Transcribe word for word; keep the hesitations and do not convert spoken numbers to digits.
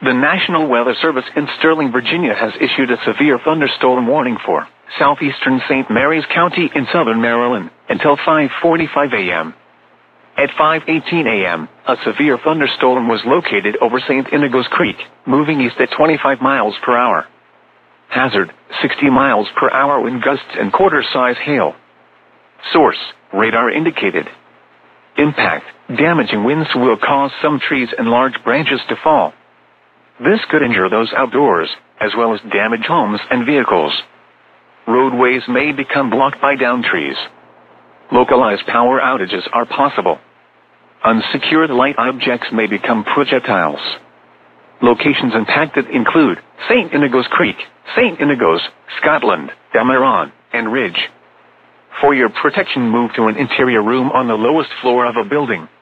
The National Weather Service in Sterling, Virginia has issued a severe thunderstorm warning for southeastern Saint Mary's County in southern Maryland until five forty-five a m At five eighteen a m, a severe thunderstorm was located over Saint Inigo's Creek, moving east at twenty-five miles per hour. Hazard, sixty miles per hour wind gusts and quarter-size hail. Source, radar indicated. Impact, damaging winds will cause some trees and large branches to fall. This could injure those outdoors, as well as damage homes and vehicles. Roadways may become blocked by downed trees. Localized power outages are possible. Unsecured light objects may become projectiles. Locations impacted include Saint Inigo's Creek, Saint Inigo's, Scotland, Dameron, and Ridge. For your protection, move to an interior room on the lowest floor of a building.